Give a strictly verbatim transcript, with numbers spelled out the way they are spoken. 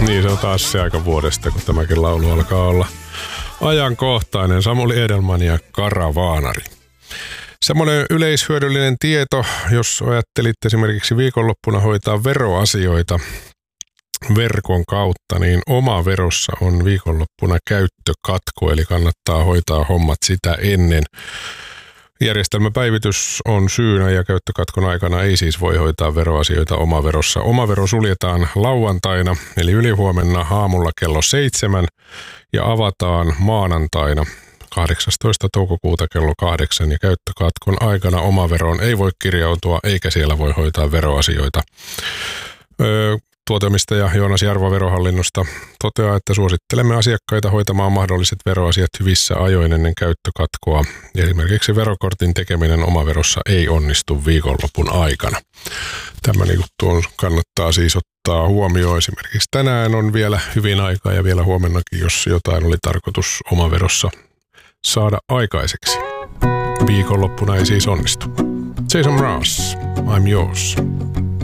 Niin, se on taas se aika vuodesta, kun tämäkin laulu alkaa olla ajankohtainen. Samuli Edelman ja Karavaanari. Semmoinen yleishyödyllinen tieto, jos ajattelit esimerkiksi viikonloppuna hoitaa veroasioita verkon kautta, niin oma verossa on viikonloppuna käyttökatko, eli kannattaa hoitaa hommat sitä ennen. Järjestelmäpäivitys on syynä ja käyttökatkon aikana ei siis voi hoitaa veroasioita omaverossa. Omavero suljetaan lauantaina, eli ylihuomenna aamulla kello seitsemän ja avataan maanantaina kahdeksastoista toukokuuta kello kahdeksan ja käyttökatkon aikana omaveroon ei voi kirjautua eikä siellä voi hoitaa veroasioita. Öö, Tuoteomistaja Joonas Jarvo Verohallinnosta toteaa, että suosittelemme asiakkaita hoitamaan mahdolliset veroasiat hyvissä ajoin ennen käyttökatkoa. Esimerkiksi verokortin tekeminen omaverossa ei onnistu viikonlopun aikana. Tämmöinen juttu kannattaa siis ottaa huomioon. Esimerkiksi tänään on vielä hyvin aikaa ja vielä huomennakin, jos jotain oli tarkoitus omaverossa saada aikaiseksi. Viikonloppuna ei siis onnistu. Jason Mraz, I'm yours.